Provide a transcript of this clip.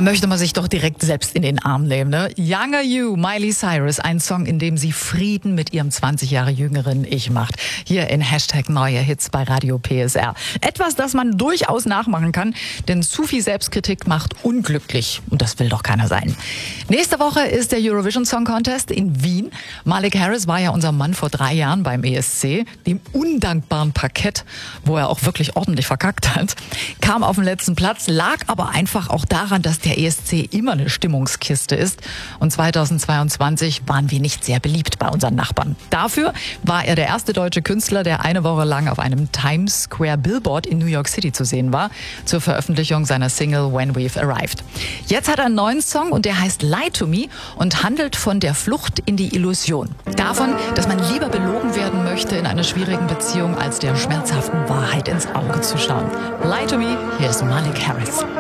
Da möchte man sich doch direkt selbst in den Arm nehmen, ne? Younger You, Miley Cyrus, ein Song, in dem sie Frieden mit ihrem 20 Jahre jüngeren Ich macht. Hier in Hashtag Neue Hits bei Radio PSR. Etwas, das man durchaus nachmachen kann, denn zu viel Selbstkritik macht unglücklich. Und das will doch keiner sein. Nächste Woche ist der Eurovision Song Contest in Wien. Malik Harris war ja unser Mann vor 3 Jahren beim ESC, dem undankbaren Parkett, wo er auch wirklich ordentlich verkackt hat. Kam auf den letzten Platz, lag aber einfach auch daran, dass der ESC immer eine Stimmungskiste ist. Und 2022 waren wir nicht sehr beliebt bei unseren Nachbarn. Dafür war er der erste deutsche Künstler, der eine Woche lang auf einem Times Square Billboard in New York City zu sehen war, zur Veröffentlichung seiner Single When We've Arrived. Jetzt hat er einen neuen Song und der heißt Lie to Me und handelt von der Flucht in die Illusion. Davon, dass man lieber belogen werden möchte in einer schwierigen Beziehung, als der schmerzhaften Wahrheit ins Auge zu schauen. Lie to Me, hier ist Malik Harris.